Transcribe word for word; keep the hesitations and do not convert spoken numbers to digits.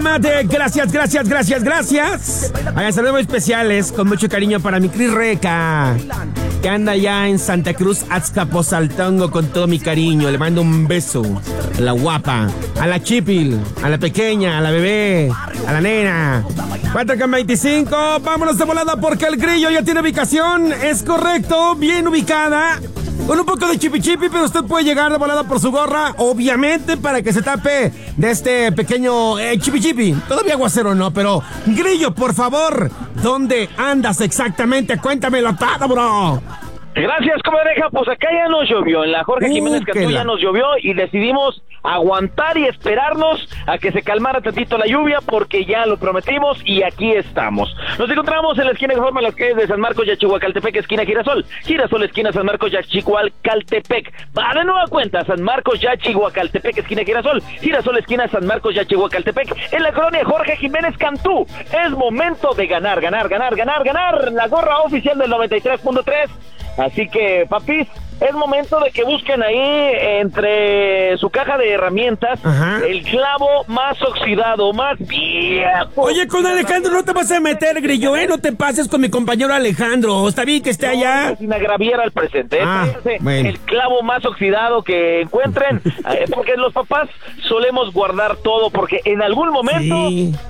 Gracias, gracias, gracias, gracias. Hay saludos muy especiales, con mucho cariño para mi Cris Reca, que anda ya en Santa Cruz, Azcapotzaltenango, con todo mi cariño. Le mando un beso a la guapa, a la chipil, a la pequeña, a la bebé, a la nena. cuatro con veinticinco, vámonos de volada porque el grillo ya tiene ubicación. Es correcto, bien ubicada. Con un poco de chipi chipi, pero usted puede llegar de volada por su gorra, obviamente, para que se tape de este pequeño eh, chipi chipi. Todavía aguacero no, pero grillo, por favor, ¿dónde andas exactamente? Cuéntamelo todo, bro. Gracias, comadreja. Pues acá ya nos llovió. En la Jorge Uh, Jiménez Cantú la... ya nos llovió y decidimos aguantar y esperarnos a que se calmara tantito la lluvia porque ya lo prometimos y aquí estamos. Nos encontramos en la esquina que forma las calles de San Marcos, Yachihuacaltepec, esquina Girasol. Girasol, esquina San Marcos, Yachihuacaltepec. Va de nueva cuenta, San Marcos, Yachihuacaltepec, esquina Girasol. Girasol, esquina San Marcos, Yachihuacaltepec. En la colonia Jorge Jiménez Cantú. Es momento de ganar, ganar, ganar, ganar, ganar. La gorra oficial del noventa y tres punto tres. Así que, papis, es momento de que busquen ahí entre su caja de herramientas Ajá. el clavo más oxidado, más viejo. Oye, con Alejandro no te vas a meter, grillo, ¿eh? No te pases con mi compañero Alejandro. Está bien que esté no, allá. Sin agraviar al presente. Ah, bueno. El clavo más oxidado que encuentren, porque los papás solemos guardar todo, porque en algún momento... Sí.